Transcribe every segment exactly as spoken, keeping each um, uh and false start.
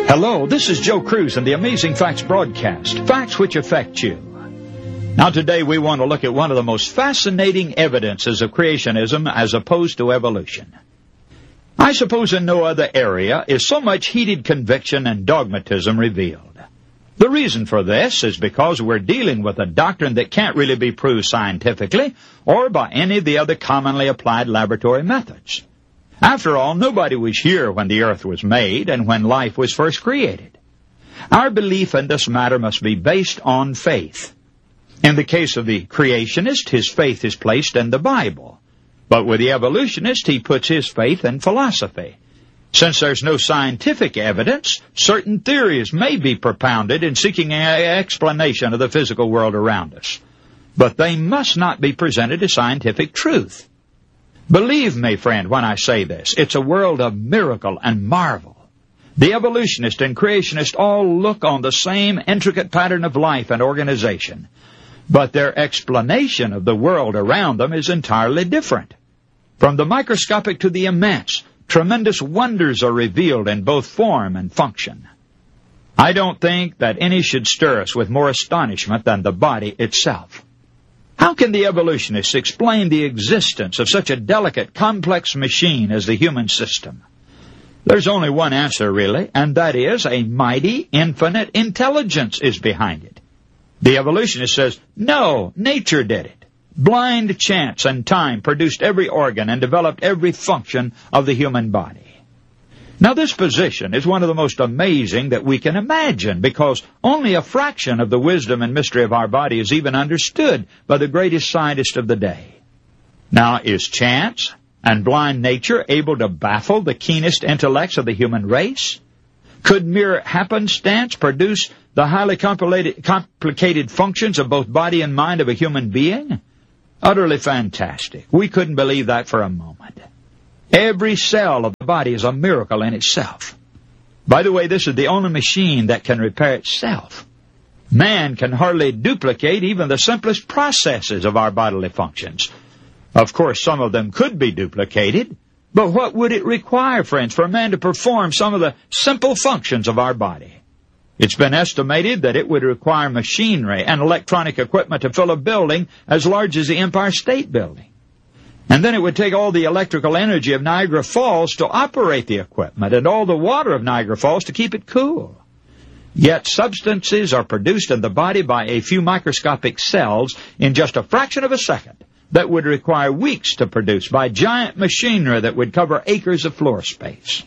Hello, this is Joe Cruz and the Amazing Facts broadcast, facts which affect you. Now today we want to look at one of the most fascinating evidences of creationism as opposed to evolution. I suppose in no other area is so much heated conviction and dogmatism revealed. The reason for this is because we're dealing with a doctrine that can't really be proved scientifically or by any of the other commonly applied laboratory methods. After all, nobody was here when the earth was made and when life was first created. Our belief in this matter must be based on faith. In the case of the creationist, his faith is placed in the Bible. But with the evolutionist, he puts his faith in philosophy. Since there's no scientific evidence, certain theories may be propounded in seeking an explanation of the physical world around us. But they must not be presented as scientific truth. Believe me, friend, when I say this, it's a world of miracle and marvel. The evolutionist and creationist all look on the same intricate pattern of life and organization, but their explanation of the world around them is entirely different. From the microscopic to the immense, tremendous wonders are revealed in both form and function. I don't think that any should stir us with more astonishment than the body itself. How can the evolutionists explain the existence of such a delicate, complex machine as the human system? There's only one answer, really, and that is a mighty, infinite intelligence is behind it. The evolutionist says, no, nature did it. Blind chance and time produced every organ and developed every function of the human body. Now, this position is one of the most amazing that we can imagine because only a fraction of the wisdom and mystery of our body is even understood by the greatest scientist of the day. Now, is chance and blind nature able to baffle the keenest intellects of the human race? Could mere happenstance produce the highly complicated, complicated functions of both body and mind of a human being? Utterly fantastic. We couldn't believe that for a moment. Every cell of the body is a miracle in itself. By the way, this is the only machine that can repair itself. Man can hardly duplicate even the simplest processes of our bodily functions. Of course, some of them could be duplicated, but what would it require, friends, for man to perform some of the simple functions of our body? It's been estimated that it would require machinery and electronic equipment to fill a building as large as the Empire State Building. And then it would take all the electrical energy of Niagara Falls to operate the equipment and all the water of Niagara Falls to keep it cool. Yet substances are produced in the body by a few microscopic cells in just a fraction of a second that would require weeks to produce by giant machinery that would cover acres of floor space.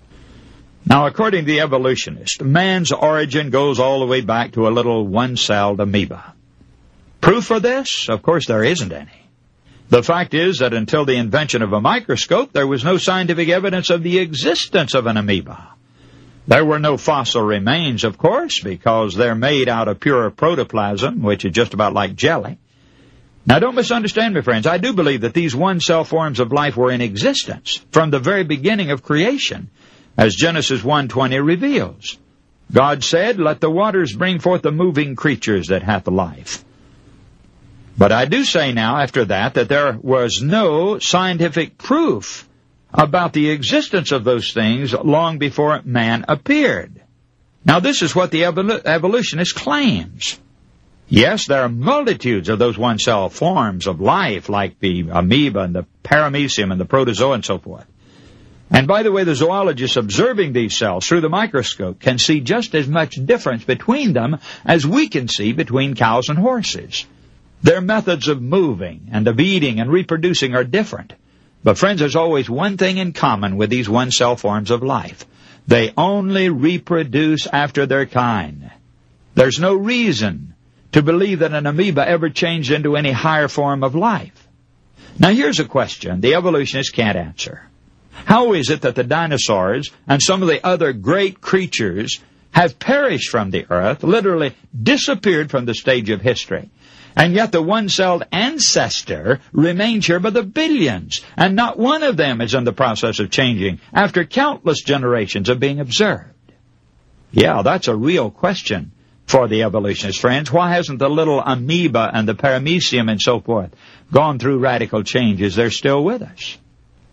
Now, according to the evolutionist, man's origin goes all the way back to a little one-celled amoeba. Proof for this? Of course, there isn't any. The fact is that until the invention of a microscope, there was no scientific evidence of the existence of an amoeba. There were no fossil remains, of course, because they're made out of pure protoplasm, which is just about like jelly. Now, don't misunderstand me, friends. I do believe that these one-cell forms of life were in existence from the very beginning of creation, as Genesis one twenty reveals. God said, let the waters bring forth the moving creatures that hath life. But I do say now, after that, that there was no scientific proof about the existence of those things long before man appeared. Now, this is what the evol- evolutionist claims. Yes, there are multitudes of those one-cell forms of life, like the amoeba and the paramecium and the protozoa and so forth. And by the way, the zoologists observing these cells through the microscope can see just as much difference between them as we can see between cows and horses. Their methods of moving and of eating and reproducing are different. But friends, there's always one thing in common with these one-cell forms of life. They only reproduce after their kind. There's no reason to believe that an amoeba ever changed into any higher form of life. Now here's a question the evolutionists can't answer. How is it that the dinosaurs and some of the other great creatures have perished from the earth, literally disappeared from the stage of history, and yet the one-celled ancestor remains here by the billions, and not one of them is in the process of changing after countless generations of being observed? Yeah, that's a real question for the evolutionist friends. Why hasn't the little amoeba and the paramecium and so forth gone through radical changes? They're still with us.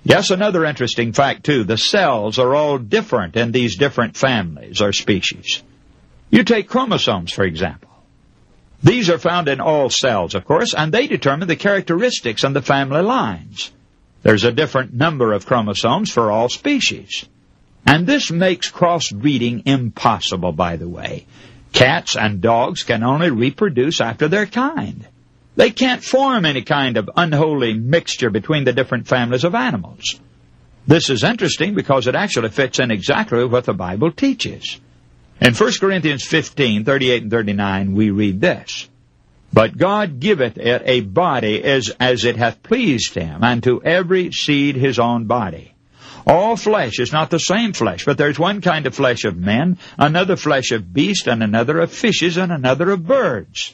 Yes, another interesting fact, too. The cells are all different in these different families or species. You take chromosomes, for example. These are found in all cells, of course, and they determine the characteristics and the family lines. There's a different number of chromosomes for all species. And this makes crossbreeding impossible, by the way. Cats and dogs can only reproduce after their kind. They can't form any kind of unholy mixture between the different families of animals. This is interesting because it actually fits in exactly what the Bible teaches. In First Corinthians fifteen, thirty-eight and thirty-nine, we read this, "But God giveth it a body as, as it hath pleased him, and to every seed his own body. All flesh is not the same flesh, but there's one kind of flesh of men, another flesh of beasts, and another of fishes, and another of birds."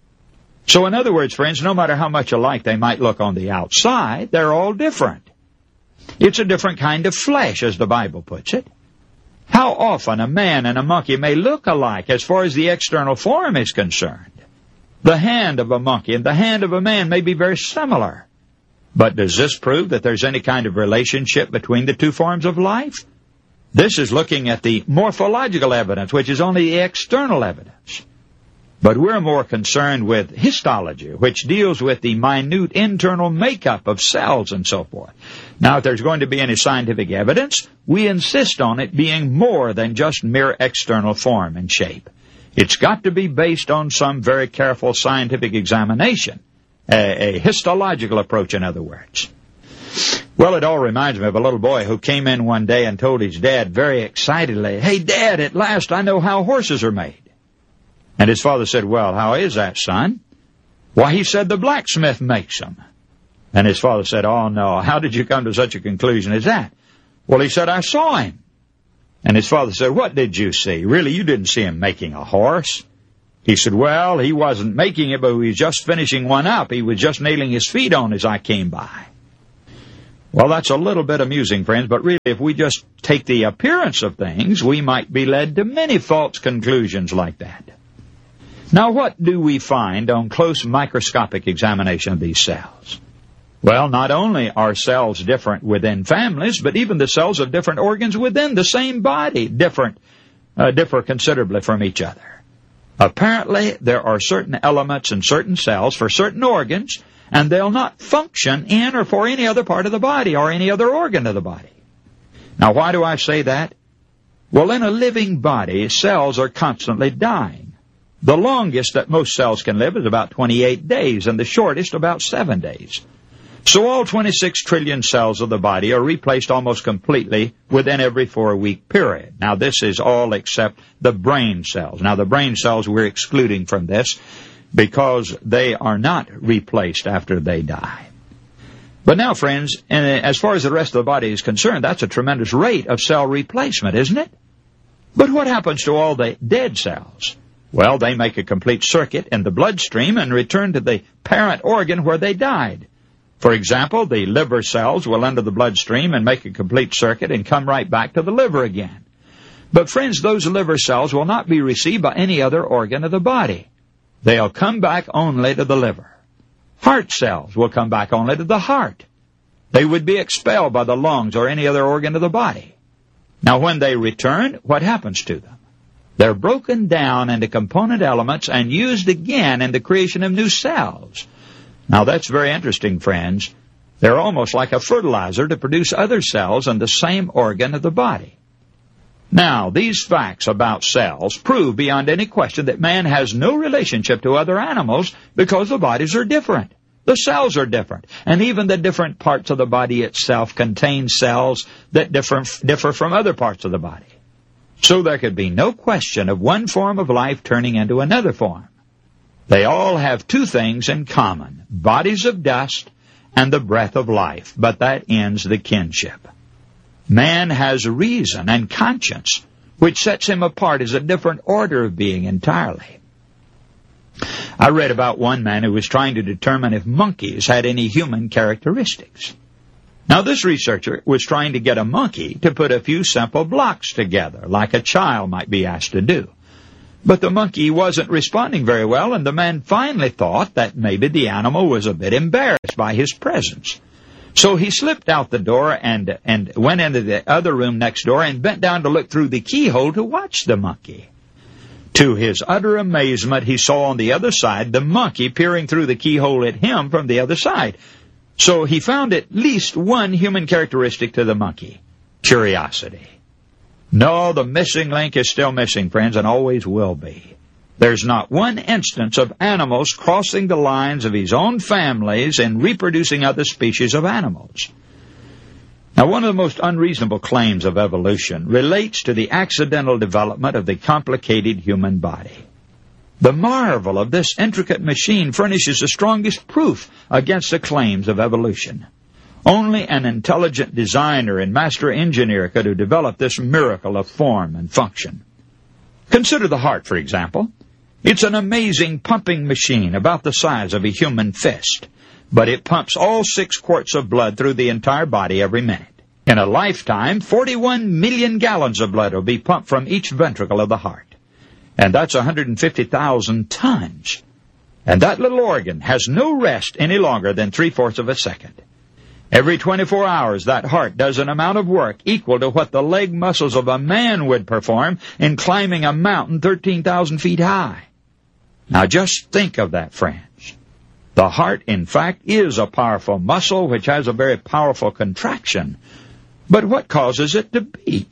So in other words, friends, no matter how much alike they might look on the outside, they're all different. It's a different kind of flesh, as the Bible puts it. How often a man and a monkey may look alike as far as the external form is concerned. The hand of a monkey and the hand of a man may be very similar. But does this prove that there's any kind of relationship between the two forms of life? This is looking at the morphological evidence, which is only the external evidence. But we're more concerned with histology, which deals with the minute internal makeup of cells and so forth. Now, if there's going to be any scientific evidence, we insist on it being more than just mere external form and shape. It's got to be based on some very careful scientific examination, a, a histological approach, in other words. Well, it all reminds me of a little boy who came in one day and told his dad very excitedly, "Hey, Dad, at last I know how horses are made." And his father said, "Well, how is that, son?" "Why," he said, "the blacksmith makes them." And his father said, "Oh, no, how did you come to such a conclusion as that?" "Well," he said, "I saw him." And his father said, "What did you see? Really, you didn't see him making a horse." He said, "Well, he wasn't making it, but he was just finishing one up. He was just nailing his feet on as I came by." Well, that's a little bit amusing, friends, but really, if we just take the appearance of things, we might be led to many false conclusions like that. Now, what do we find on close microscopic examination of these cells? Well, not only are cells different within families, but even the cells of different organs within the same body different, uh, differ considerably from each other. Apparently, there are certain elements in certain cells for certain organs, and they'll not function in or for any other part of the body or any other organ of the body. Now, why do I say that? Well, in a living body, cells are constantly dying. The longest that most cells can live is about twenty-eight days, and the shortest about seven days. So all twenty-six trillion cells of the body are replaced almost completely within every four-week period. Now, this is all except the brain cells. Now, the brain cells we're excluding from this because they are not replaced after they die. But now, friends, as far as the rest of the body is concerned, that's a tremendous rate of cell replacement, isn't it? But what happens to all the dead cells? Well, they make a complete circuit in the bloodstream and return to the parent organ where they died. For example, the liver cells will enter the bloodstream and make a complete circuit and come right back to the liver again. But friends, those liver cells will not be received by any other organ of the body. They'll come back only to the liver. Heart cells will come back only to the heart. They would be expelled by the lungs or any other organ of the body. Now, when they return, what happens to them? They're broken down into component elements and used again in the creation of new cells. Now, that's very interesting, friends. They're almost like a fertilizer to produce other cells in the same organ of the body. Now, these facts about cells prove beyond any question that man has no relationship to other animals because the bodies are different. The cells are different. And even the different parts of the body itself contain cells that differ, differ from other parts of the body. So there could be no question of one form of life turning into another form. They all have two things in common, bodies of dust and the breath of life, but that ends the kinship. Man has reason and conscience, which sets him apart as a different order of being entirely. I read about one man who was trying to determine if monkeys had any human characteristics. Now, this researcher was trying to get a monkey to put a few simple blocks together, like a child might be asked to do. But the monkey wasn't responding very well, and the man finally thought that maybe the animal was a bit embarrassed by his presence. So he slipped out the door and, and went into the other room next door and bent down to look through the keyhole to watch the monkey. To his utter amazement, he saw on the other side the monkey peering through the keyhole at him from the other side. So he found at least one human characteristic to the monkey: curiosity. No, the missing link is still missing, friends, and always will be. There's not one instance of animals crossing the lines of his own families and reproducing other species of animals. Now, one of the most unreasonable claims of evolution relates to the accidental development of the complicated human body. The marvel of this intricate machine furnishes the strongest proof against the claims of evolution. Only an intelligent designer and master engineer could have developed this miracle of form and function. Consider the heart, for example. It's an amazing pumping machine about the size of a human fist, but it pumps all six quarts of blood through the entire body every minute. In a lifetime, forty-one million gallons of blood will be pumped from each ventricle of the heart. And that's one hundred fifty thousand tons. And that little organ has no rest any longer than three-fourths of a second. Every twenty-four hours, that heart does an amount of work equal to what the leg muscles of a man would perform in climbing a mountain thirteen thousand feet high. Now just think of that, friends. The heart, in fact, is a powerful muscle which has a very powerful contraction. But what causes it to beat?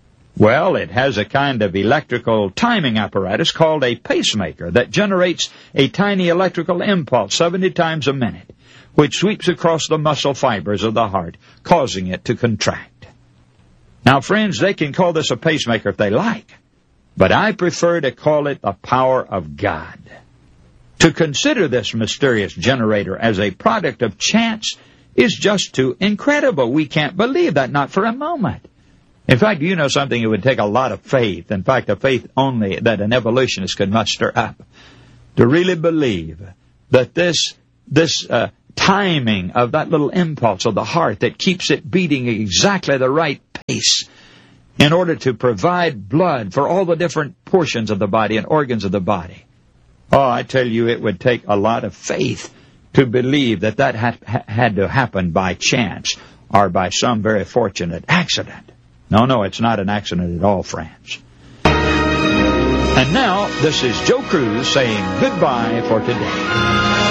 Well, it has a kind of electrical timing apparatus called a pacemaker that generates a tiny electrical impulse seventy times a minute, which sweeps across the muscle fibers of the heart, causing it to contract. Now, friends, they can call this a pacemaker if they like, but I prefer to call it the power of God. To consider this mysterious generator as a product of chance is just too incredible. We can't believe that, not for a moment. In fact, you know something, it would take a lot of faith, in fact, a faith only that an evolutionist could muster up, to really believe that this, this uh, timing of that little impulse of the heart that keeps it beating exactly the right pace in order to provide blood for all the different portions of the body and organs of the body. Oh, I tell you, it would take a lot of faith to believe that that had, had to happen by chance or by some very fortunate accident. No, no, it's not an accident at all, friends. And now, this is Joe Cruz saying goodbye for today.